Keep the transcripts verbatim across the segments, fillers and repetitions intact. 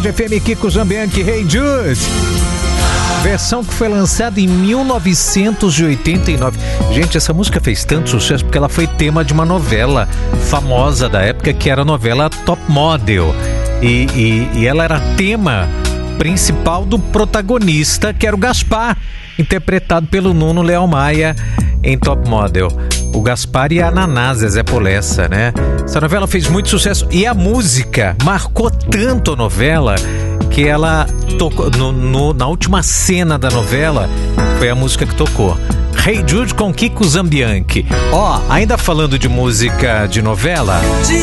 Band F M, Kiko Zambianchi, Hey Jude. Versão que foi lançada em mil novecentos e oitenta e nove. Gente, essa música fez tanto sucesso porque ela foi tema de uma novela famosa da época, que era a novela Top Model. E, e, e ela era tema principal do protagonista, que era o Gaspar, interpretado pelo Nuno Leal Maia em Top Model. O Gaspar e a Naná, Zezé Polessa, né? Essa novela fez muito sucesso e a música marcou tanto a novela que ela tocou no, no, na última cena da novela. Foi a música que tocou. Hey Jude com Kiko Zambianchi. Ó, oh, ainda falando de música de novela,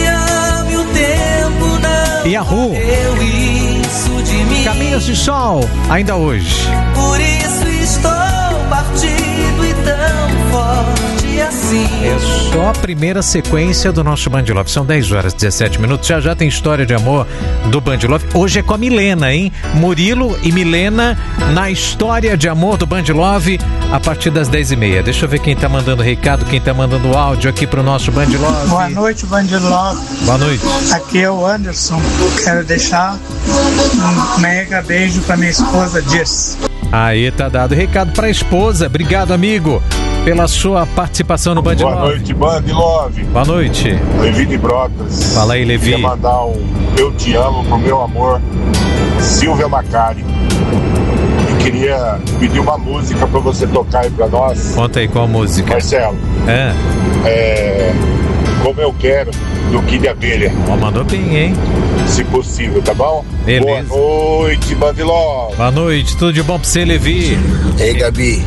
Yahoo, Caminhos de Sol, ainda hoje. Por isso estou partido e tão forte assim. É só a primeira sequência do nosso Band Love. São dez horas e dezessete minutos. Já já tem história de amor do Band Love. Hoje é com a Milena, hein? Murilo e Milena na história de amor do Band Love a partir das dez e meia. Deixa eu ver quem tá mandando recado, quem tá mandando áudio aqui pro nosso Band Love. Boa noite, Band Love. Boa noite. Aqui é o Anderson. Quero deixar um mega beijo pra minha esposa Jess. Aí tá dado recado pra esposa. Obrigado, amigo, pela sua participação no Band Love. Boa noite, Band Love. Boa noite. Levi de Brotas. Fala aí, Levi. Queria mandar um eu te amo pro meu amor, Silvia Macari. E queria pedir uma música pra você tocar aí pra nós. Conta aí qual música. Marcelo. É. É... Como Eu Quero, do Kid Abelha. Ó, mandou bem, hein? Se possível, tá bom? Beleza. Boa noite, Band Love. Boa noite, tudo de bom pra você, Levi? Ei, Gabi.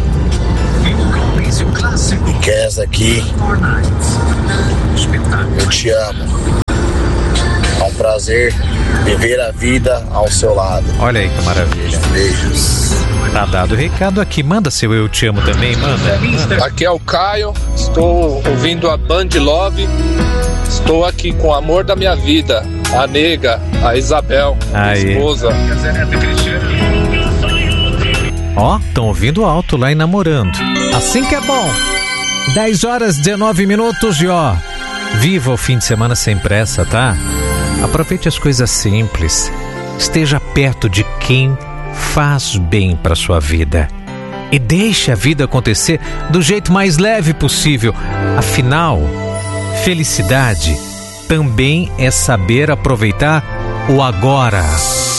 Kes aqui. Eu te amo. É um prazer viver a vida ao seu lado. Olha aí que maravilha. Beijos. Tá dado o recado aqui. Manda seu eu te amo também, manda. manda. Aqui é o Caio. Estou ouvindo a Band Love. Estou aqui com o amor da minha vida, a nega, a Isabel, minha esposa. Ó, estão ouvindo alto lá e namorando. Assim que é bom. dez horas e dezenove minutos e ó, viva o fim de semana sem pressa, tá? Aproveite as coisas simples. Esteja perto de quem faz bem para sua vida. E deixe a vida acontecer do jeito mais leve possível. Afinal, felicidade também é saber aproveitar o agora.